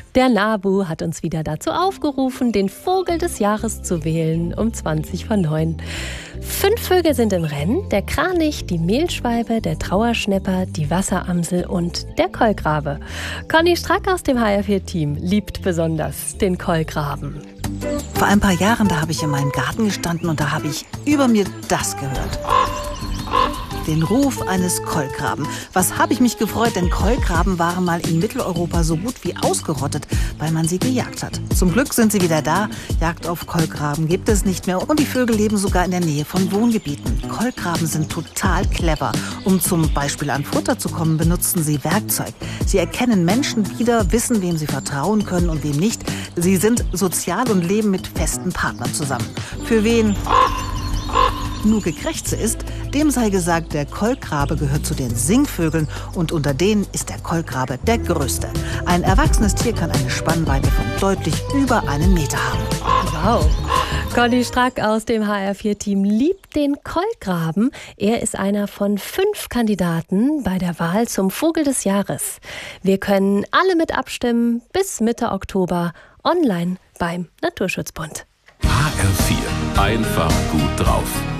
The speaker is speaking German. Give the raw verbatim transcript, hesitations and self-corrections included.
Der NABU hat uns wieder dazu aufgerufen, den Vogel des Jahres zu wählen, um zwanzig vor neun. Fünf Vögel sind im Rennen: der Kranich, die Mehlschwalbe, der Trauerschnäpper, die Wasseramsel und der Kolkrabe. Conny Strack aus dem H R vier Team liebt besonders den Kolkraben. Vor ein paar Jahren, da habe ich in meinem Garten gestanden und da habe ich über mir das gehört. Den Ruf eines Kolkraben. Was habe ich mich gefreut, denn Kolkraben waren mal in Mitteleuropa so gut wie ausgerottet, weil man sie gejagt hat. Zum Glück sind sie wieder da. Jagd auf Kolkraben gibt es nicht mehr und die Vögel leben sogar in der Nähe von Wohngebieten. Kolkraben sind total clever. Um zum Beispiel an Futter zu kommen, benutzen sie Werkzeug. Sie erkennen Menschen wieder, wissen, wem sie vertrauen können und wem nicht. Sie sind sozial und leben mit festen Partnern zusammen. Für wen Nuke Krächze ist, dem sei gesagt, der Kolkrabe gehört zu den Singvögeln und unter denen ist der Kolkrabe der größte. Ein erwachsenes Tier kann eine Spannweite von deutlich über einen Meter haben. Wow! Conny Strack aus dem H R vier Team liebt den Kolkraben. Er ist einer von fünf Kandidaten bei der Wahl zum Vogel des Jahres. Wir können alle mit abstimmen bis Mitte Oktober online beim Naturschutzbund. H R vier. Einfach gut drauf.